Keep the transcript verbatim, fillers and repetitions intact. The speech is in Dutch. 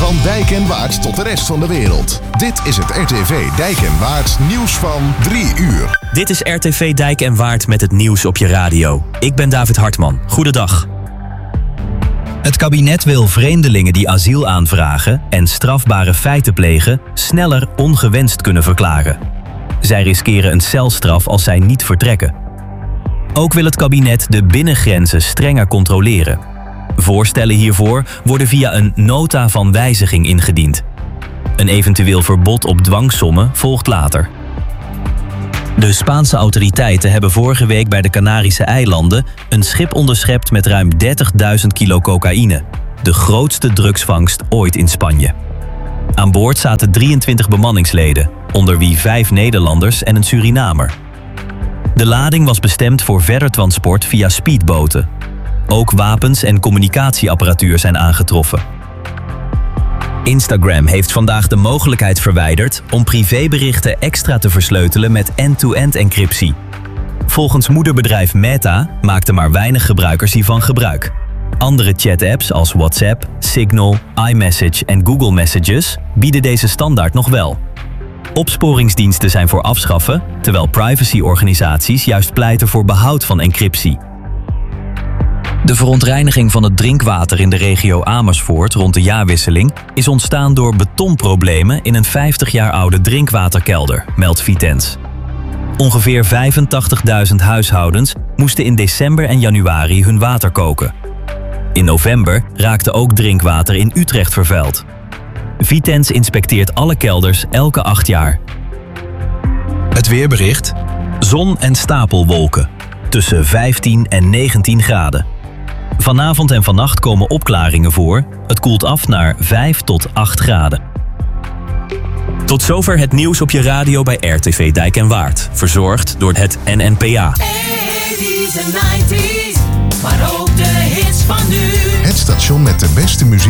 Van Dijk en Waard tot de rest van de wereld. Dit is het R T V Dijk en Waard nieuws van drie uur. Dit is R T V Dijk en Waard met het nieuws op je radio. Ik ben David Hartman. Goedendag. Het kabinet wil vreemdelingen die asiel aanvragen en strafbare feiten plegen sneller ongewenst kunnen verklaren. Zij riskeren een celstraf als zij niet vertrekken. Ook wil het kabinet de binnengrenzen strenger controleren. Voorstellen hiervoor worden via een nota van wijziging ingediend. Een eventueel verbod op dwangsommen volgt later. De Spaanse autoriteiten hebben vorige week bij de Canarische eilanden een schip onderschept met ruim dertigduizend kilo cocaïne. De grootste drugsvangst ooit in Spanje. Aan boord zaten drieëntwintig bemanningsleden, onder wie vijf Nederlanders en een Surinamer. De lading was bestemd voor verder transport via speedboten. Ook wapens en communicatieapparatuur zijn aangetroffen. Instagram heeft vandaag de mogelijkheid verwijderd om privéberichten extra te versleutelen met end-to-end encryptie. Volgens moederbedrijf Meta maakten maar weinig gebruikers hiervan gebruik. Andere chat-apps als WhatsApp, Signal, iMessage en Google Messages bieden deze standaard nog wel. Opsporingsdiensten zijn voor afschaffen, terwijl privacyorganisaties juist pleiten voor behoud van encryptie. De verontreiniging van het drinkwater in de regio Amersfoort rond de jaarwisseling is ontstaan door betonproblemen in een vijftig jaar oude drinkwaterkelder, meldt Vitens. Ongeveer vijfentachtigduizend huishoudens moesten in december en januari hun water koken. In november raakte ook drinkwater in Utrecht vervuild. Vitens inspecteert alle kelders elke acht jaar. Het weerbericht: zon en stapelwolken, tussen vijftien en negentien graden. Vanavond en vannacht komen opklaringen voor. Het koelt af naar vijf tot acht graden. Tot zover het nieuws op je radio bij R T V Dijk en Waard. Verzorgd door het N N P A. Het station met de beste muziek.